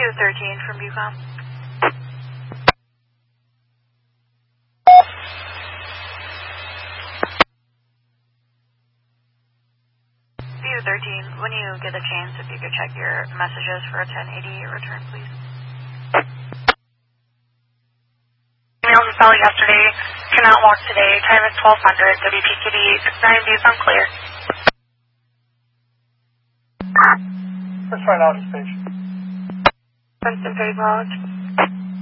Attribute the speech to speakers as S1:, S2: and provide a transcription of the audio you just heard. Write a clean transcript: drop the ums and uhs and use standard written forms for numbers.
S1: 13 from Bucom. View 13, when you get a chance, if you could check your messages for a 1088 return, please.
S2: Email to Sally yesterday, cannot walk today, time is 1200, WPCD 69 Bucom clear.
S3: Let's find out his patient.
S2: Princeton Phase Lodge.